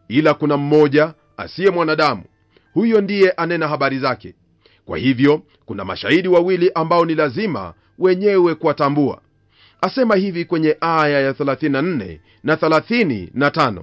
ila kuna mmoja asiye mwanadamu, huyo ndiye anena habari zake. Kwa hivyo kuna mashahidi wawili ambao ni lazima wenyewe kuwatambua. Asema hivi kwenye aya ya 34 na 35: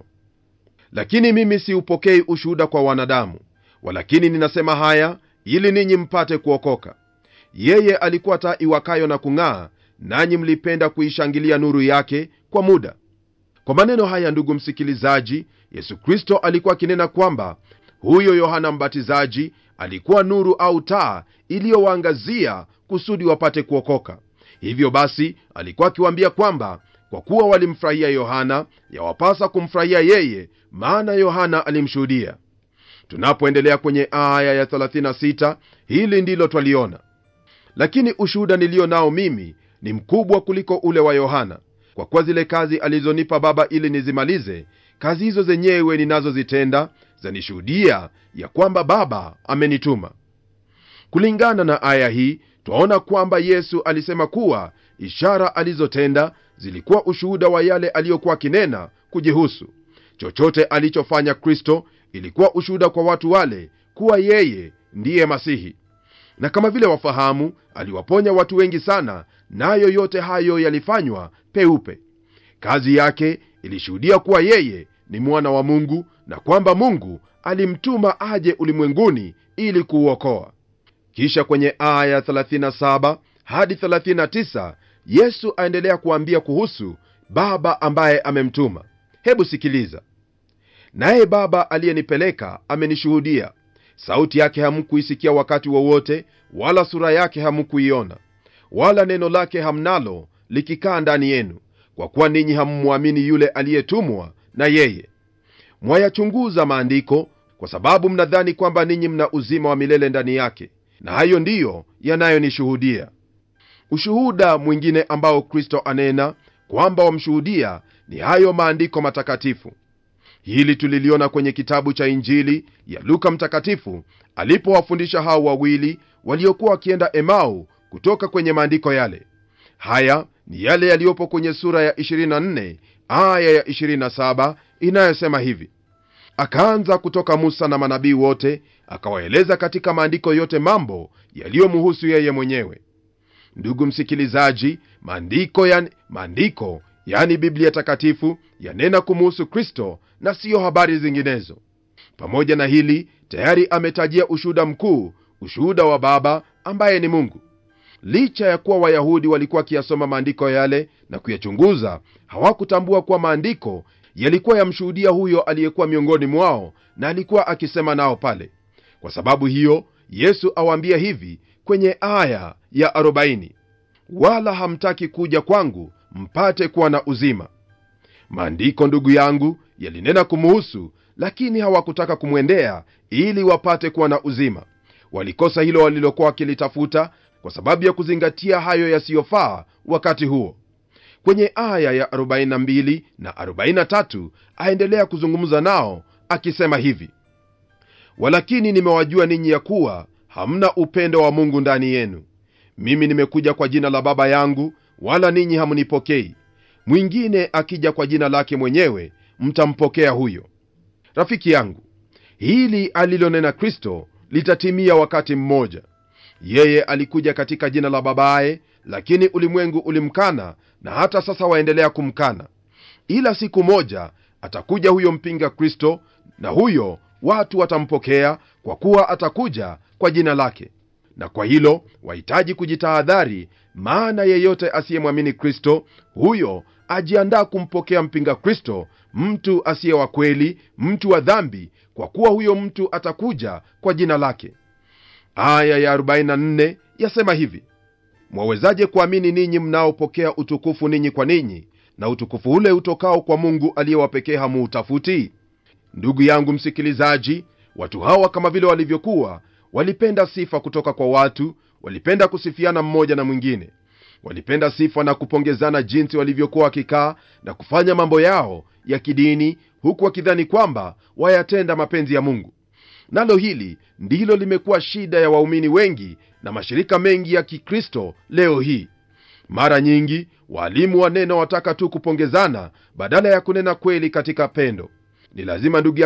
lakini mimi siupokei ushuhuda kwa wanadamu, walakini ninasema haya ili ninyi mpate kuokoka. Yeye alikuwa taa iwakayo na kung'aa, nanyi mlipenda kuishangilia nuru yake kwa muda. Kwa maneno haya, ndugu msikilizaji, Yesu Kristo alikuwa akinena kwamba huyo Yohana Mbatizaji alikuwa nuru au taa iliyowaangazia kusudi wapate kuokoka. Hivyo basi alikuwa akiwaambia kwamba kwa kuwa walimfurahia Yohana, yawapasa kumfurahia yeye, maana Yohana alimshuhudia. Tunapoendelea kwenye aya ya 36, hili ndilo twaliona: lakini ushuhuda nilio nao mimi ni mkubwa kuliko ule wa Yohana, kwa kuwa zile kazi alizonipa Baba ili nizimalize, kazi hizo zenyewe ninazozitenda zanishuhudia ya kwamba Baba amenituma. Kulingana na aya hii, twaona kwamba Yesu alisema kuwa ishara alizotenda zilikuwa ushuhuda wa yale aliyokuwa akinena kujihusu. Chochote alichofanya Kristo ilikuwa ushuhuda kwa watu wale kuwa yeye ndiye Masihi. Na kama vile wafahamu, aliwaponya watu wengi sana, nayo yote hayo yalifanywa peupe. Kazi yake ilishuhudia kuwa yeye ni mwana wa Mungu na kwamba Mungu alimtuma aje ulimwenguni ili kuuokoa. Kisha kwenye aya 37 hadi 39 Yesu aendelea kuambia kuhusu Baba ambaye amemtuma. Hebu sikiliza: naye Baba aliyenipeleka amenishuhudia. Sauti yake hamkuisikia wakati wowote, wala sura yake hamkuiona, wala neno lake hamnalo likikaa ndani yenu, kwa kuwa ninyi hammwamini yule aliyetumwa na yeye. Mwayachunguza maandiko kwa sababu mnadhani kwamba ninyi mna uzima wa milele ndani yake, na hayo ndiyo yanayonishuhudia. Ushuhuda mwingine ambao Kristo anena kwamba wamshuhudia ni hayo maandiko matakatifu. Hili tuliliona kwenye kitabu cha Injili ya Luka mtakatifu, alipowafundisha hao wawili waliokuwa wakienda Emau kutoka kwenye maandiko yale. Haya ni yale yaliyopo kwenye sura ya 24 aya ya 27 inayosema hivi: akaanza kutoka Musa na manabii wote, akawaeleza katika maandiko yote mambo yaliyomhusu yeye mwenyewe. Ndugu msikilizaji, maandiko yani Biblia takatifu yanena kumhusu Kristo na siyo habari zinginezo. Pamoja na hili, tayari ametajia ushuhuda mkuu, ushuhuda wa Baba ambaye ni Mungu. Licha ya kuwa Wayahudi walikuwa kiyasoma maandiko yale na kuyachunguza, hawakutambua kuwa maandiko yalikuwa yamshuhudia huyo aliyekuwa miongoni mwao na alikuwa akisema nao pale. Kwa sababu hiyo, Yesu awaambia hivi kwenye aya ya 40: wala hamtaki kuja kwangu mpate kuwa na uzima. Maandiko, ndugu yangu, yalinena kumuhusu, lakini hawakutaka kumwendea ili wapate kuwa na uzima. Walikosa hilo walilokuwa wakilitafuta kwa sababu ya kuzingatia hayo yasiyofaa wakati huo. Kwenye aya ya 42 na 43 aendelea kuzungumza nao akisema hivi: walakini nimewajua ninyi ya kuwa hamna upendo wa Mungu ndani yenu. Mimi nimekuja kwa jina la Baba yangu, wala ninyi hamnipokei. Mwingine akija kwa jina lake mwenyewe, mtampokea huyo. Rafiki yangu, hili alilonena Kristo litatimia wakati mmoja. Yeye alikuja katika jina la Babaye, lakini ulimwengu ulimkana, na hata sasa waendelea kumkana. Ila siku moja atakuja huyo mpinga Kristo, na huyo watu watampokea kwa kuwa atakuja kwa jina lake. Na kwa hilo wahitaji kujitahadhari, maana yeyote asiyemwamini Kristo, huyo ajiandaa kumpokea mpinga Kristo, mtu asiye wa kweli, mtu wa dhambi, kwa kuwa huyo mtu atakuja kwa jina lake. Aya ya 44 yasema hivi: mwawezaje kuamini ninyi mnaopokea utukufu ninyi kwa ninyi, na utukufu ule utokao kwa Mungu aliyewapekee hamuutafuti? Ndugu yangu msikilizaji, watu hawa kama vile walivyokuwa, walipenda sifa kutoka kwa watu, walipenda kusifiana mmoja na mwingine. Walipenda sifa na kupongezana jinsi walivyokuwa wakikaa na kufanya mambo yao ya kidini, huku wakidhani kwamba wayatenda mapenzi ya Mungu. Nalo hili ndilo limekuwa shida ya waumini wengi na mashirika mengi ya Kikristo leo hii. Mara nyingi walimu wa neno wataka tu kupongezana badala ya kunena kweli katika pendo. Ni lazima ndugu